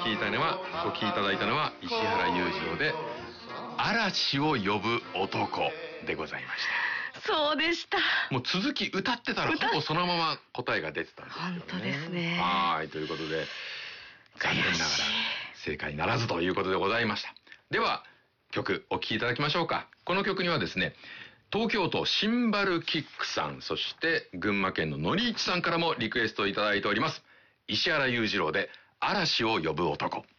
聞いただいたのは石原裕次郎で嵐を呼ぶ男でございました。 そうでした。 もう続き歌ってたらほぼそのまま答えが出てたんですけどね。 本当ですね。 はい、ということで残念ながら正解ならずということでございました。では曲お聴きいただきましょうか。この曲にはですね、東京都シンバルキックさん、そして群馬県ののりいちさんからもリクエストいただいております。石原裕次郎で嵐を呼ぶ男。